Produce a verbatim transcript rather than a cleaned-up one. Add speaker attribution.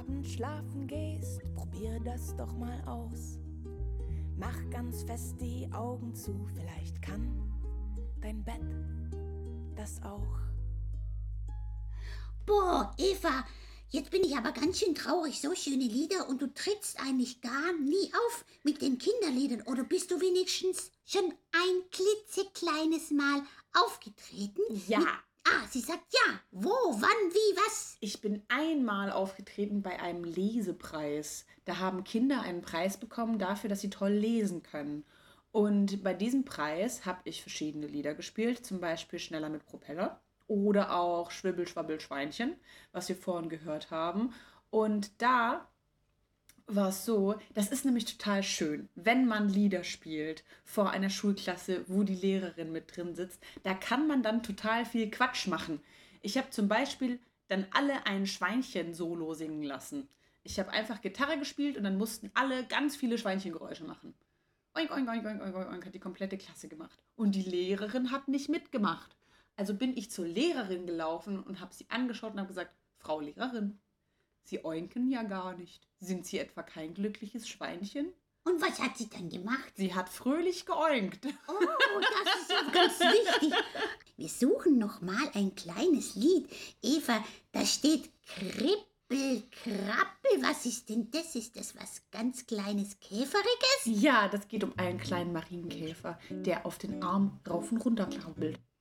Speaker 1: Abend schlafen gehst, probier das doch mal aus. Mach ganz fest die Augen zu, vielleicht kann dein Bett das auch.
Speaker 2: Boah, Eva, jetzt bin ich aber ganz schön traurig. So schöne Lieder und du trittst eigentlich gar nie auf mit den Kinderliedern. Oder bist du wenigstens schon ein klitzekleines Mal aufgetreten?
Speaker 3: Ja.
Speaker 2: Mit, ah, sie sagt ja. Wo, wann, wie, was?
Speaker 3: Ich bin einmal aufgetreten bei einem Lesepreis. Da haben Kinder einen Preis bekommen dafür, dass sie toll lesen können. Und bei diesem Preis habe ich verschiedene Lieder gespielt, zum Beispiel Schneller mit Propeller oder auch Schwibbel, Schwabbel, Schweinchen, was wir vorhin gehört haben. Und da war es so, das ist nämlich total schön, wenn man Lieder spielt vor einer Schulklasse, wo die Lehrerin mit drin sitzt, da kann man dann total viel Quatsch machen. Ich habe zum Beispiel dann alle ein Schweinchen-Solo singen lassen. Ich habe einfach Gitarre gespielt und dann mussten alle ganz viele Schweinchengeräusche machen. Oink, oink, oink, oink, oink, oink, hat die komplette Klasse gemacht. Und die Lehrerin hat nicht mitgemacht. Also bin ich zur Lehrerin gelaufen und habe sie angeschaut und habe gesagt, Frau Lehrerin, Sie oinken ja gar nicht. Sind Sie etwa kein glückliches Schweinchen?
Speaker 2: Und was hat sie dann gemacht?
Speaker 3: Sie hat fröhlich geoinkt.
Speaker 2: Oh, das ist ja ganz wichtig. Wir suchen noch mal ein kleines Lied. Eva, da steht Kribbel, Krabbel. Was ist denn das? Ist das was ganz Kleines, Käferiges?
Speaker 3: Ja, das geht um einen kleinen Marienkäfer, der auf den Arm rauf und runter krabbelt.